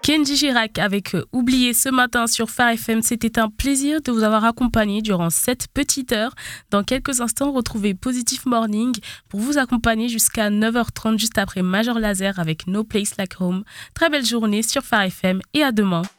Kenji Girac avec Oublié ce matin sur Phare FM. C'était un plaisir de vous avoir accompagné durant cette petite heure. Dans quelques instants, retrouvez Positive Morning pour vous accompagner jusqu'à 9h30 juste après Major Lazer avec No Place Like Home. Très belle journée sur Phare FM et à demain.